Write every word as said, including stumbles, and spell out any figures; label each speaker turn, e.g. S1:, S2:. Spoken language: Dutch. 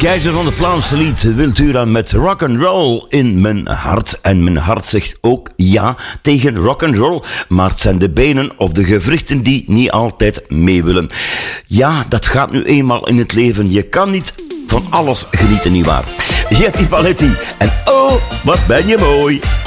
S1: Keizer van de Vlaamse lied Wiltura met rock'n'roll in mijn hart. En mijn hart zegt ook ja tegen rock'n'roll, maar het zijn de benen of de gewrichten die niet altijd mee willen. Ja, dat gaat nu eenmaal in het leven. Je kan niet van alles genieten, nietwaar? Jetty Paletti en oh, wat ben je mooi.